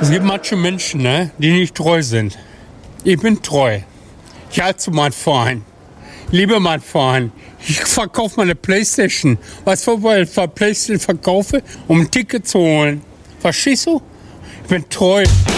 Es gibt manche Menschen, ne, die nicht treu sind. Ich bin treu. Ich halte zu meinem Verein. Ich liebe meinen Verein. Ich verkaufe meine Playstation. Weißt du, weil ich Playstation verkaufe? Um ein Ticket zu holen. Verstehst du? Ich bin treu.